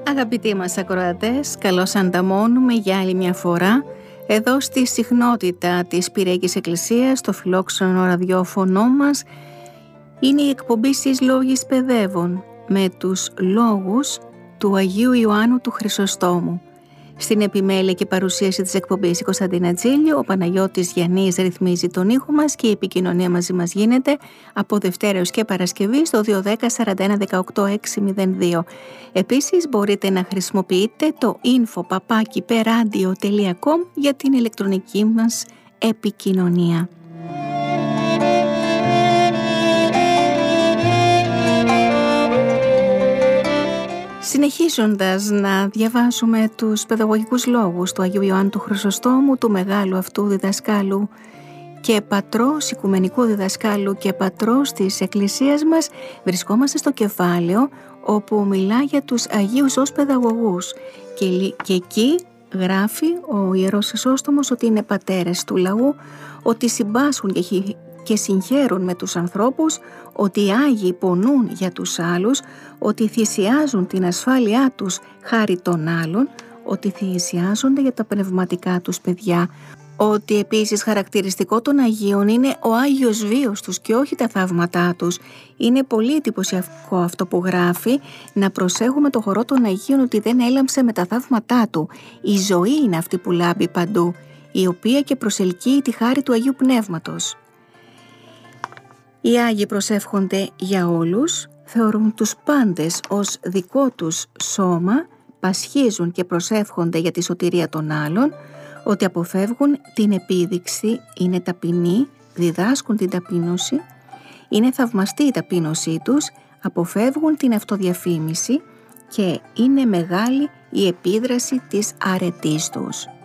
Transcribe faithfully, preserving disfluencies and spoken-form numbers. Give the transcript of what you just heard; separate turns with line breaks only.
Αγαπητοί μας ακροατές, καλώς ανταμώνουμε για άλλη μια φορά εδώ στη συχνότητα της Πυριακής Εκκλησίας, στο φιλόξενο ραδιόφωνο μας. Είναι η εκπομπή «Σεις Λόγης Παιδεύων» με τους λόγους του Αγίου Ιωάννου του Χρυσοστόμου. Στην επιμέλεια και παρουσίαση της εκπομπής η Κωνσταντίνα Τζίλιο, ο Παναγιώτης Γιαννής ρυθμίζει τον ήχο μας και η επικοινωνία μαζί μας γίνεται από Δευτέρα έως και Παρασκευή στο δύο ένα μηδέν σαράντα ένα δεκαοκτώ έξι μηδέν δύο. Επίσης μπορείτε να χρησιμοποιείτε το info παπάκι πeradio τελεία com για την ηλεκτρονική μας επικοινωνία. Συνεχίζοντας να διαβάζουμε τους παιδαγωγικούς λόγους του Αγίου Ιωάννου του Χρυσοστόμου, του μεγάλου αυτού διδασκάλου και πατρός, οικουμενικού διδασκάλου και πατρός της Εκκλησίας μας, βρισκόμαστε στο κεφάλαιο όπου μιλά για τους Αγίους ως παιδαγωγούς και, και εκεί γράφει ο Ιερός Χρυσόστομος ότι είναι πατέρες του λαού, ότι συμπάσχουν και και συγχαίρουν με τους ανθρώπους, ότι οι Άγιοι πονούν για τους άλλους, ότι θυσιάζουν την ασφάλειά τους χάρη των άλλων, ότι θυσιάζονται για τα πνευματικά τους παιδιά, ότι επίσης χαρακτηριστικό των Αγίων είναι ο Άγιος βίος τους και όχι τα θαύματά τους. Είναι πολύ εντυπωσιακό αυτό που γράφει, να προσέχουμε το χορό των Αγίων ότι δεν έλαμψε με τα θαύματά του. Η ζωή είναι αυτή που λάμπει παντού, η οποία και προσελκύει τη χάρη του Αγίου Πνεύματος. Οι Άγιοι προσεύχονται για όλους, θεωρούν τους πάντες ως δικό τους σώμα, πασχίζουν και προσεύχονται για τη σωτηρία των άλλων, ότι αποφεύγουν την επίδειξη, είναι ταπεινοί, διδάσκουν την ταπείνωση, είναι θαυμαστή η ταπείνωσή τους, αποφεύγουν την αυτοδιαφήμιση και είναι μεγάλη η επίδραση της αρετής τους.